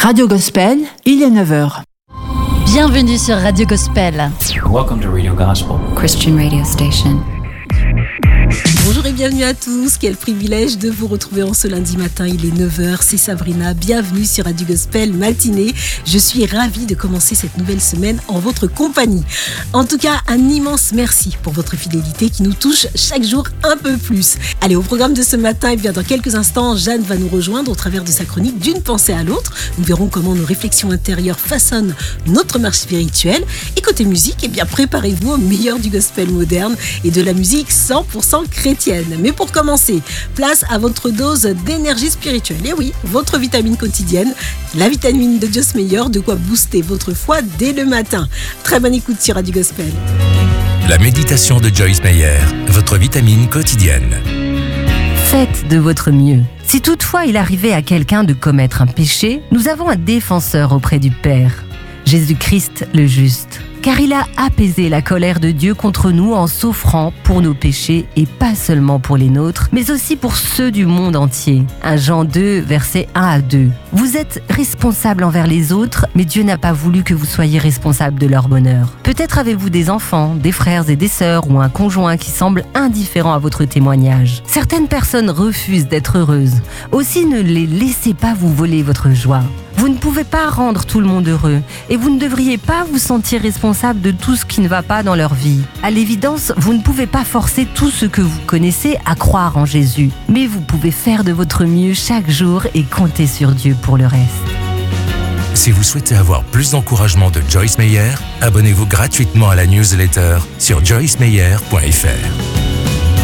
Radio Gospel, il est 9h. Bienvenue sur Radio Gospel. Welcome to Radio Gospel, Christian radio station. Bonjour et bienvenue à tous, quel privilège de vous retrouver en ce lundi matin, il est 9h, c'est Sabrina, bienvenue sur Radio Gospel matinée. Je suis ravie de commencer cette nouvelle semaine en votre compagnie. En tout cas, un immense merci pour votre fidélité qui nous touche chaque jour un peu plus. Allez, au programme de ce matin, et bien dans quelques instants, Jeanne va nous rejoindre au travers de sa chronique D'une pensée à l'autre. Nous verrons comment nos réflexions intérieures façonnent notre marche spirituelle. Et côté musique, et bien préparez-vous au meilleur du gospel moderne et de la musique 100% chrétienne. Mais pour commencer, place à votre dose d'énergie spirituelle. Et oui, votre vitamine quotidienne, la vitamine de Joyce Meyer, de quoi booster votre foi dès le matin. Très bonne écoute sur Radio Gospel. La méditation de Joyce Meyer, votre vitamine quotidienne. Faites de votre mieux. Si toutefois il arrivait à quelqu'un de commettre un péché, nous avons un défenseur auprès du Père, Jésus-Christ le juste. Car il a apaisé la colère de Dieu contre nous en s'offrant pour nos péchés et pas seulement pour les nôtres, mais aussi pour ceux du monde entier. 1 Jean 2, versets 1 à 2. Vous êtes responsables envers les autres, mais Dieu n'a pas voulu que vous soyez responsables de leur bonheur. Peut-être avez-vous des enfants, des frères et des sœurs ou un conjoint qui semble indifférent à votre témoignage. Certaines personnes refusent d'être heureuses. Aussi ne les laissez pas vous voler votre joie. Vous ne pouvez pas rendre tout le monde heureux et vous ne devriez pas vous sentir responsable de tout ce qui ne va pas dans leur vie. À l'évidence, vous ne pouvez pas forcer tous ceux que vous connaissez à croire en Jésus, mais vous pouvez faire de votre mieux chaque jour et compter sur Dieu pour le reste. Si vous souhaitez avoir plus d'encouragement de Joyce Meyer, abonnez-vous gratuitement à la newsletter sur joycemeyer.fr.